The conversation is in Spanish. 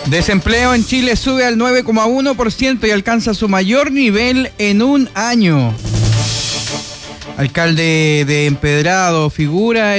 Desempleo en Chile sube al 9,1% y alcanza su mayor nivel en un año. Alcalde de Empedrado figura